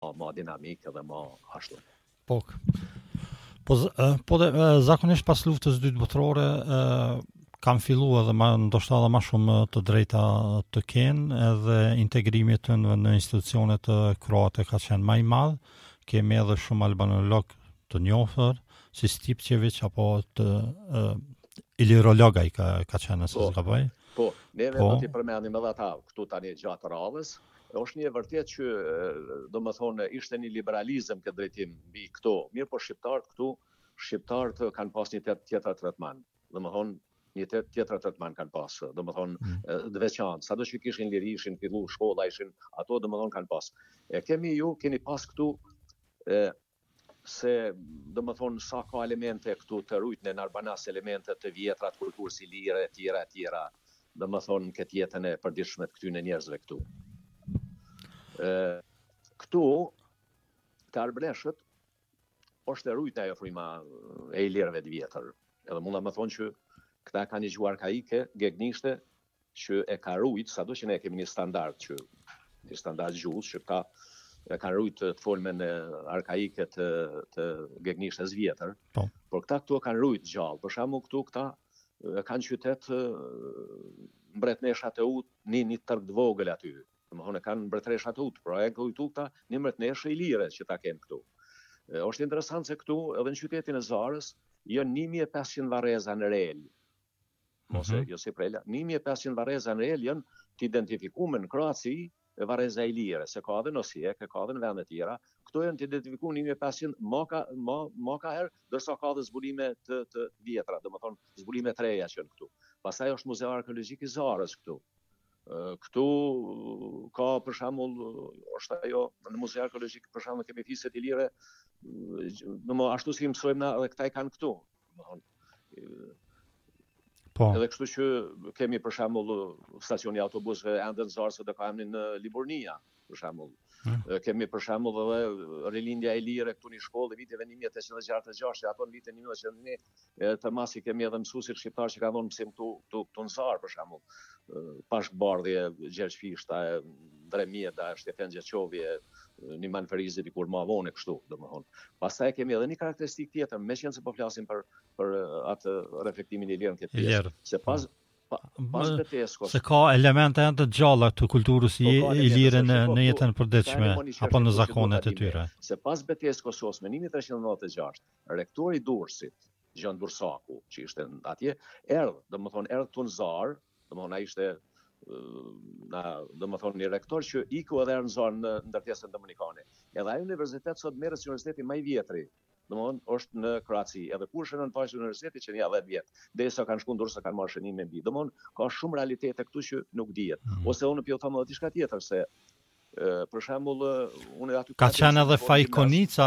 ma dinamik edhe ma ashtu. Zakonisht pas luftës së dytë botërore kam filluar edhe ndoshta edhe më shumë të drejta të kenë edhe integrimi tënë në institucionet kroate ka qenë më i madh. Kemi edhe shumë albanolog të njohur, si Stipçević apo të ilirologaj ka qenë se zgaboj. Po, neve do t'i përmendim edhe ata këtu tani gjatë radhës. Është një vërtet që domethënë ishte një liberalizëm këtë drejtim mbi këto. Mirë, po shqiptarët kanë pas një tjetër tretman. Domethënë një tjetër tretman kanë pas, domethënë të veçantë. Sado që kishin liri, ishin fillu shkolla, ishin ato domethënë kanë pas. Keni pas këtu se domethënë sa ka elemente këtu të rujtën në Arbanas, elemente të vjetra të kulturës ilire, tjera, domethënë këtë jetën e përditshme të këtyre njerëzve këtu. Këtu të Arbreshët është e rujtën ajo fryma e ilirëve të vjetër. Edhe mund ta më thonë që këta kanë një gjuhë arkaike, gegnishte, që e ka rujt, sado që ne kemi një standard gjuhës, që ka kanë rujt të folmen arkaike të gegnishtes vjetër, por këta këtu kanë rujt gjallë. Për shembull këtu këta kanë qytet mbretnesha të ut, një tërg të vogël aty. Domethënë kanë mbretëresha të ut, pra e kujtu këta një mbretneshë ilire që ta kenë këtu. Është interesant se këtu edhe në qytetin e Zarës janë 1500 varreza në rel. Ose jo si prela, 1500 varreza në rel janë të identifikuar në Kroaci varreza ilire, se ka edhe në Osijek, ka edhe në vende tjera. Këto janë të identifikuar 1500 më ka herë, ndërsa ka edhe zbulime të vjetra, domethënë zbulime të reja që janë këtu. Pastaj është Muzeu Arkeologjik i Zarës këtu. Këtu ka për shembull është ajo në Muzeu Arkeologjik për shembull kemi fiset ilire, ashtu si mësojmë na edhe këta i kanë këtu. Edhe kështu që kemi për shembull stacioni autobusëve ende në Zarë, do ka emrin në Liburnia, për shembull. Kemi për shembull edhe rilindja e lire këtu në shkollë viteve 1866, ato në vitin 1901 të masi kemi edhe mësuesit shqiptar që kanë dhënë mësim këtu në Zarë për shembull. Pashkbardhje, Gjergj Fishta, Dremieda, Shtefen Gjeçovi, një Manferizit i kur ma vone kështu, domethënë. Pastaj kemi edhe një karakteristikë tjetër, meqense po flasim për atë reflektimin e lirë në këtë pjesë. Se pas Beteskos. Se ka elemente të gjalla të kulturës ilire në jetën e përditshme apo në zakonet e tyre. Se pas Beteskos në 1396, rektori i Durrësit, Gjan Dursaku, që ishte atje, erdhi këtu në Zarë, domethënë ai ishte domethënë një rektor që iku edhe në Zarë në ndërtesën dominikane. Edhe ai universitet sot merret si universiteti më i vjetri. Domethënë është në Kroaci, edhe kur shënon në faqe universiteti që ja 10 vjet, derisa kanë shkuar ndërsa kanë marrë shënim me mbi. Domethënë ka shumë realitete këtu që nuk dihet. Ose unë po them edhe diçka tjetër se për shembull unë aty ka qenë edhe Fajkonica,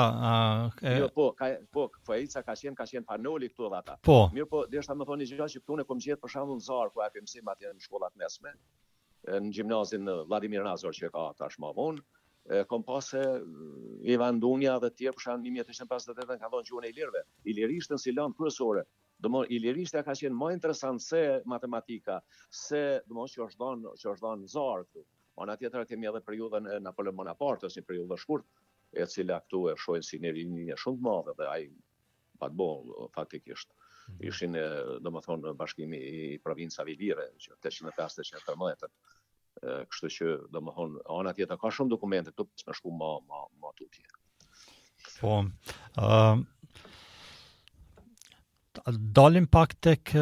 Fajica ka qenë Panoli këtu edhe ata. Mirë, po derisa më thoni gjë që këtu ne kom gjetë për shembull në Zarë ku japim mësim atje në shkollat mesme, në gjimnazin Vladimir Nazor që ka tash më vonë. Kom pasë Ivan Dunja dhe tjerë për shembull 1858 kanë dhënë gjuhën e ilirëve. Ilirishtën si lëndë kryesore. Domthonë ilirishtja ka qenë më interesant se matematika, se domthonë që është dhënë në Zarë këtu. Ana tjetër kemi edhe periudhën e Napoleon Bonapartes, një periudhë shkurt, e cila këtu e shohin si një rinje shumë të madhe dhe ai patboll faktikisht. Ishin domethënë bashkimi i provincave ilire që 805-813. Kështu që domethënë ana tjetër ka shumë dokumente këtu më shku më tutje. Po. Dalim pak tek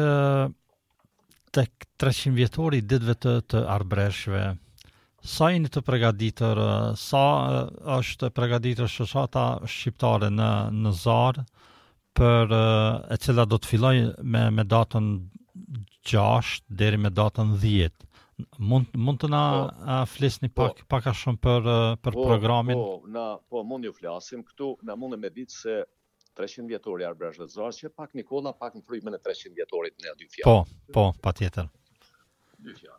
300 vjetori i ditëve të Arbreshëve. Sa jeni të përgatitur, sa është përgatitur shoqata shqiptare në Zarë për e cila do të filloj me datën 6 deri me datën 10. Mund të na flisni pak a shumë për programin? Po, mund ju flasim këtu, na mundem me ditë se 300 vjetori Arbreshëve të Zarës, që pak Nikola, pak në frymën e 300 vjetorit në dy fjalë. Po, patjetër. Dy fjalë.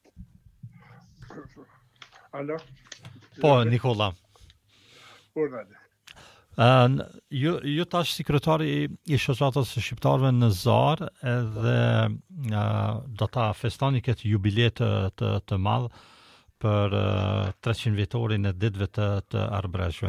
Alo? Po, Nikola. Po, Rade. Ju tash sekretari i shoqatës së shqiptarëve në Zarë edhe do ta festoni këtë jubilet të madh për 300 vjetorin e ditëve të Arbreshëve.